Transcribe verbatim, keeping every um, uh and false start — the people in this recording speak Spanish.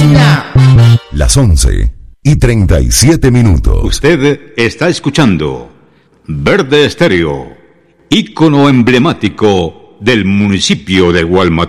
China. Las once y treinta y siete minutos. Usted está escuchando Verde Estéreo, ícono emblemático del municipio de Gualmatí.